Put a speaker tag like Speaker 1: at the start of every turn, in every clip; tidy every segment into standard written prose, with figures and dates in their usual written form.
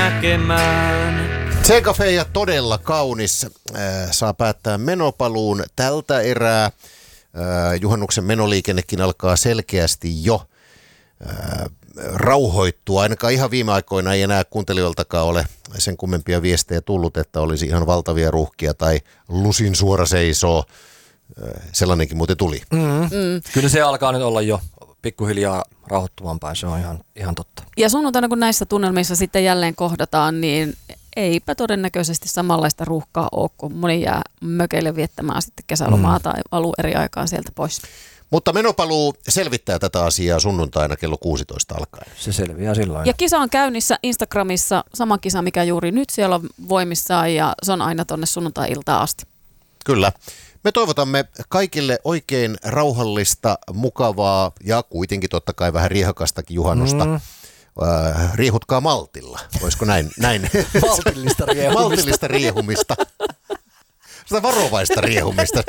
Speaker 1: näkemään.
Speaker 2: Tsegafe ja todella kaunis saa päättää menopaluun tältä erää. Juhannuksen menoliikennekin alkaa selkeästi jo rauhoittua. Ainakaan ihan viime aikoina ei enää kuuntelijoiltakaan ole sen kummempia viestejä tullut, että olisi ihan valtavia ruuhkia tai lusin suora seisoo. Sellainenkin muuten tuli.
Speaker 3: Kyllä se alkaa nyt olla jo pikkuhiljaa rauhoittumaan päin, se on ihan totta.
Speaker 4: Ja sunnuntaina, kun näissä tunnelmissa sitten jälleen kohdataan, niin eipä todennäköisesti samanlaista ruuhkaa ole, kun moni jää mökeille viettämään sitten kesälomaa tai valuu eri aikaa sieltä pois.
Speaker 2: Mutta menopaluu selvittää tätä asiaa sunnuntaina kello 16 alkaen.
Speaker 3: Se selviää silloin.
Speaker 4: Ja kisa on käynnissä Instagramissa, sama kisa mikä juuri nyt siellä on voimissaan ja se on aina tonne sunnuntai-iltaan asti.
Speaker 2: Kyllä. Me toivotamme kaikille oikein rauhallista, mukavaa ja kuitenkin totta kai vähän riehakastakin juhannusta. Riehutkaa maltilla. Voisiko näin?
Speaker 3: Maltillista riehumista.
Speaker 2: Maltillista riehumista. Sitä varovaista riehumista.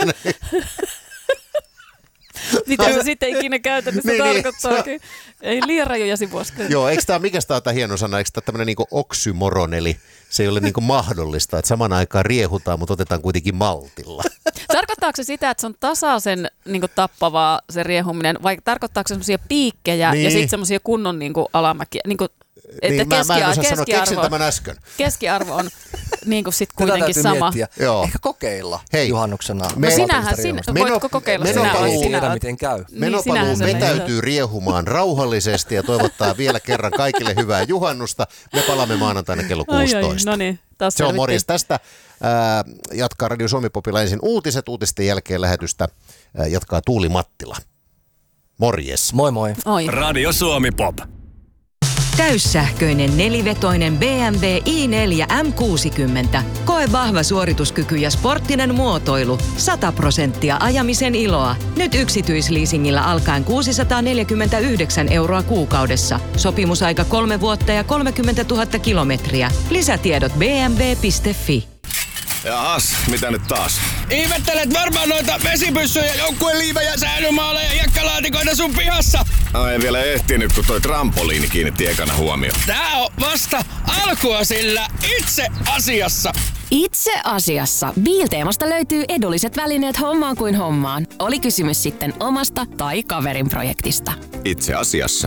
Speaker 4: Mitä se sitten ikinä käytännössä tarkoittaakin? Ei liian rajoja sivuoskeja.
Speaker 2: Joo, eikö tämä, mikä tämä on hieno sana, eikö tämä tämmöinen niinku oksymoron, eli se ei ole niinku mahdollista, että saman aikaan riehutaan, mutta otetaan kuitenkin maltilla.
Speaker 4: Tarkoittaako se sitä, että se on tasaisen niinku tappavaa se riehuminen, vai tarkoittaako se semmoisia piikkejä ja sitten semmoisia kunnon niinku alamäkiä? Niinku, että
Speaker 2: mä en osaa sanoa, keksin tämän äsken.
Speaker 4: Keskiarvo on niinku sit kuitenkin sama.
Speaker 3: Ehkä kokeilla juhannuksena.
Speaker 4: Voitko kokeilla?
Speaker 3: Miten käy.
Speaker 2: Menopaluu vetäytyy riehumaan rauhallisesti ja toivottaa vielä kerran kaikille hyvää juhannusta. Me palaamme maanantaina kello 16.
Speaker 4: No niin,
Speaker 2: se on morjes tästä. Jatkaa Radio Suomi-popilla ensin uutisten jälkeen lähetystä. Jatkaa Tuuli Mattila. Morjes.
Speaker 3: Moi moi.
Speaker 4: Oi.
Speaker 5: Radio Suomi-pop.
Speaker 6: Täyssähköinen nelivetoinen BMW i4 M60. Koe vahva suorituskyky ja sporttinen muotoilu. 100% ajamisen iloa. Nyt yksityisleasingillä alkaen 649 € kuukaudessa. Sopimusaika 3 vuotta ja 30 000 kilometriä. Lisätiedot bmw.fi.
Speaker 5: Jaas, mitä nyt taas?
Speaker 7: Ihmettelet varmaan noita vesipyssyjä, joukkueliivejä, säilymaaleja ja jakkalaatikoita sun pihassa.
Speaker 5: No en vielä ehtinyt, kun toi trampoliini kiinnitti ekana huomioon.
Speaker 7: Tää on vasta alkua sillä itse asiassa.
Speaker 8: Itse asiassa Biilteemasta löytyy edulliset välineet hommaan kuin hommaan. Oli kysymys sitten omasta tai kaverin projektista.
Speaker 5: Itse asiassa.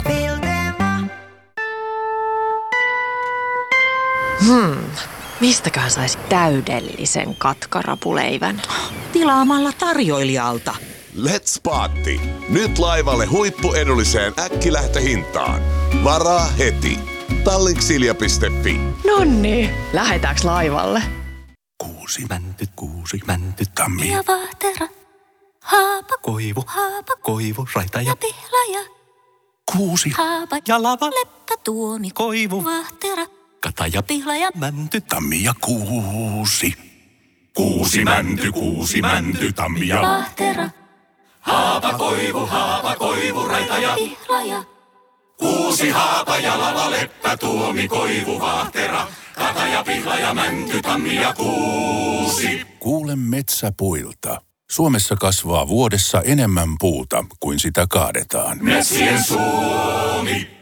Speaker 9: Mistäköhän saisi täydellisen katkarapuleivän?
Speaker 10: Tilaamalla tarjoilijalta.
Speaker 11: Let's Party! Nyt laivalle huippuedulliseen äkkilähtöhintaan. Varaa heti. Tallinksilja.fi.
Speaker 9: Nonni, lähetäänkö laivalle?
Speaker 12: Kuusi mänty, tammi. Ja vahtera, haapa, koivu, raita ja pihlaja. Kuusi, haapa ja lava, leppä, tuomi, koivu, vahtera. Kata ja pihlaja, mänty, tammi ja kuusi. Kuusi mänty, tammi ja vahtera. Haapa, koivu, raita ja pihlaja. Kuusi haapa ja lava, leppä, tuomi, koivu, vahtera. Kata ja pihlaja, mänty, tammi ja kuusi. Kuule metsäpuilta. Suomessa kasvaa vuodessa enemmän puuta kuin sitä kaadetaan.
Speaker 5: Metsien Suomi.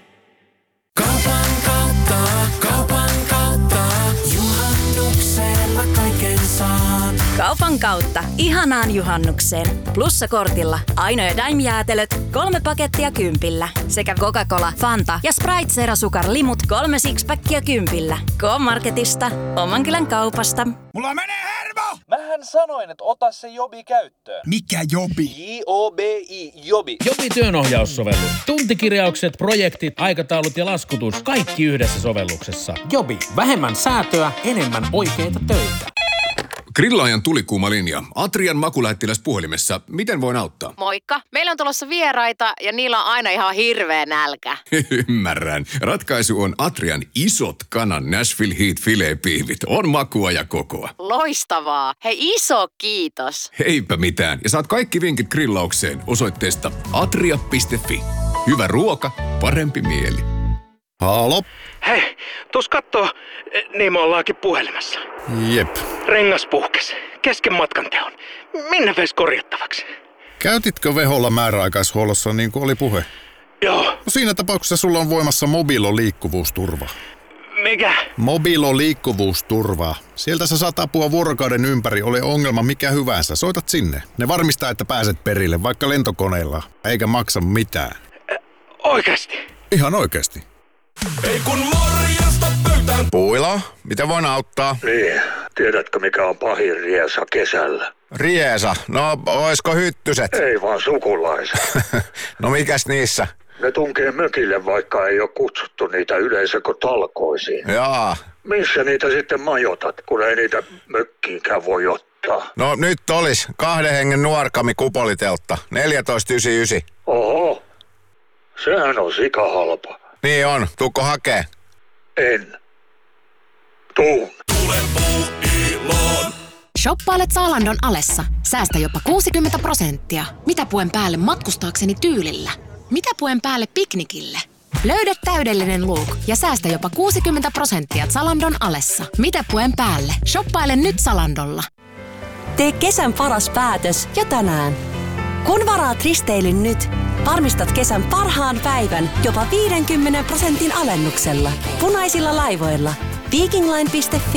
Speaker 1: Kaupan kautta, juhannuksella kaiken saan.
Speaker 8: Kaupan kautta ihanaan juhannukseen. Plussakortilla Aino ja Daim-jäätelöt 3 pakettia 10 sekä Coca-Cola, Fanta ja Sprite Zero Sukar limut 3 sixpackia 10. K-Marketista, oman kylän kaupasta.
Speaker 7: Mulla menee hermo!
Speaker 13: Mähän sanoin, että ota se Jobi käyttöön.
Speaker 7: Mikä Jobi?
Speaker 13: J-O-B-I, Jobi.
Speaker 14: Jobi työnohjaussovellus. Tuntikirjaukset, projektit, aikataulut ja laskutus. Kaikki yhdessä sovelluksessa. Jobi. Vähemmän säätöä, enemmän oikeita töitä.
Speaker 15: Grillaajan tulikuuma linja. Atrian makulähettiläs puhelimessa. Miten voin auttaa?
Speaker 16: Moikka. Meillä on tulossa vieraita ja niillä on aina ihan hirveä nälkä.
Speaker 15: Ymmärrän. Ratkaisu on Atrian isot kanan Nashville Heat filet-piivit. On makua ja kokoa.
Speaker 16: Loistavaa. Hei, iso kiitos.
Speaker 15: Heipä mitään. Ja saat kaikki vinkit grillaukseen osoitteesta atria.fi. Hyvä ruoka, parempi mieli.
Speaker 17: Halo?
Speaker 7: Hei, tuus kattoo, niin me ollaankin puhelimessa.
Speaker 17: Jep.
Speaker 7: Rengas puhkes, kesken matkan teon. Minne veis korjattavaksi?
Speaker 17: Käytitkö Veholla määräaikaishuollossa niin kuin oli puhe?
Speaker 7: Joo.
Speaker 17: No siinä tapauksessa sulla on voimassa Mobilo liikkuvuusturva.
Speaker 7: Mikä?
Speaker 17: Mobilo liikkuvuusturvaa. Sieltä sä saat apua vuorokauden ympäri, ole ongelma mikä hyvänsä. Soitat sinne. Ne varmistaa, että pääset perille, vaikka lentokoneella, eikä maksa mitään.
Speaker 7: Oikeesti?
Speaker 17: Ihan oikeesti.
Speaker 12: Ei kun morjesta pöytään.
Speaker 18: Puilo, miten voin auttaa?
Speaker 19: Niin, tiedätkö mikä on pahin riesa kesällä?
Speaker 18: Riesa? No, oisko hyttyset?
Speaker 19: Ei vaan sukulaiset.
Speaker 18: No mikäs niissä?
Speaker 19: Ne tunkee mökille, vaikka ei ole kutsuttu niitä yleisökotalkoisiin.
Speaker 18: Jaa.
Speaker 19: Missä niitä sitten majoitat, kun ei niitä mökkiinkään voi ottaa?
Speaker 18: No nyt olis 2 hengen nuorkami kupoliteltta, 14,99.
Speaker 19: Oho, sehän on sikahalpa.
Speaker 18: Niin on, tuukko hakee?
Speaker 19: En. Tuun.
Speaker 12: Tule Puuiloon.
Speaker 20: Shoppailet Zalandon alessa. Säästä jopa 60%. Mitä puen päälle matkustaakseni tyylillä? Mitä puen päälle piknikille? Löydä täydellinen look ja säästä jopa 60% Zalandon alessa. Mitä puen päälle? Shoppaile nyt Zalandolla.
Speaker 21: Tee kesän paras päätös jo tänään. Kun varaat risteilyn nyt, varmistat kesän parhaan päivän jopa 50% alennuksella. Punaisilla laivoilla. Vikingline.fi